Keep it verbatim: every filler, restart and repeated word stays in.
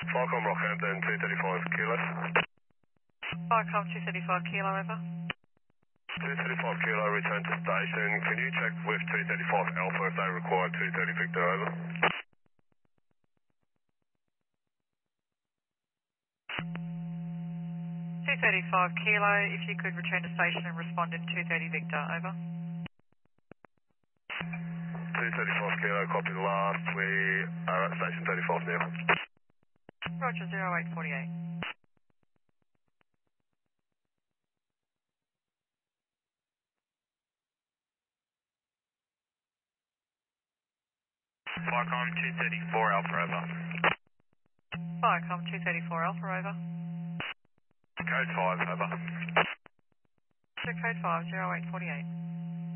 Falcon Rockhampton two thirty-five Kilo. Falcon two thirty-five Kilo, over. two thirty-five Kilo, return to station. Can you check with two thirty-five Alpha if they require two thirty Victor, over? two thirty-five Kilo, if you could return to station and respond in two thirty Victor, over. two thirty-five Kilo, copy the last. We are at station thirty-five now. Roger, zero eight forty-eight. Falcon two thirty-four Alpha, over. Falcon two thirty-four Alpha, over. Code five, over. Code five, zero eight forty-eight.